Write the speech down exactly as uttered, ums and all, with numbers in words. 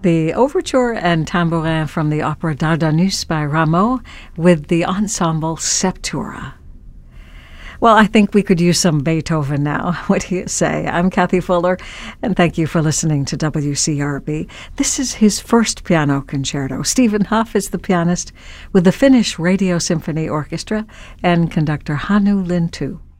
The overture and tambourin from the opera Dardanus by Rameau with the ensemble Septura. Well, I think we could use some Beethoven now. What do you say? I'm Kathy Fuller, and thank you for listening to W C R B. This is his first piano concerto. Stephen Huff is the pianist with the Finnish Radio Symphony Orchestra and conductor Hannu Lintu.